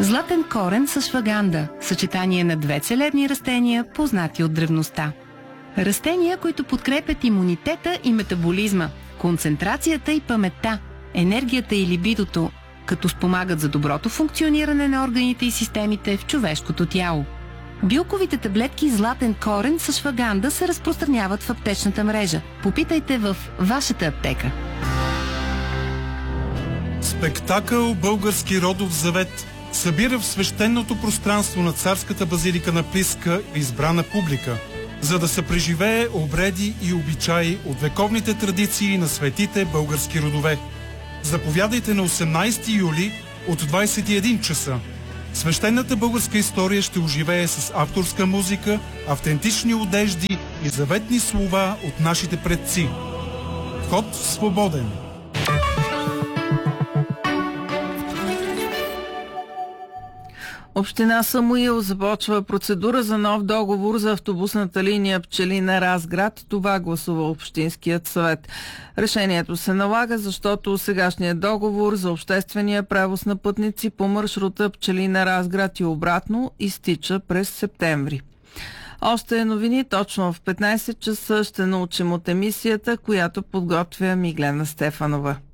Златен корен с шваганда – съчетание на две целебни растения, познати от древността. Растения, които подкрепят имунитета и метаболизма, концентрацията и паметта, енергията и либидото, като спомагат за доброто функциониране на органите и системите в човешкото тяло. Билковите таблетки златен корен с шваганда се разпространяват в аптечната мрежа. Попитайте в вашата аптека. Спектакъл «Български родов завет» събира в свещеното пространство на царската базилика на Плиска избрана публика, за да се преживее обреди и обичаи от вековните традиции на светите български родове. Заповядайте на 18 юли от 21 часа. Свещената българска история ще оживее с авторска музика, автентични одежди и заветни слова от нашите предци. Вход свободен. Община Самуил започва процедура за нов договор за автобусната линия Пчелина-Разград. Това гласува Общинският съвет. Решението се налага, защото сегашният договор за обществения превоз на пътници по маршрута Пчелина-Разград и обратно изтича през септември. Още новини точно в 15 часа ще научим от емисията, която подготвя Миглена Стефанова.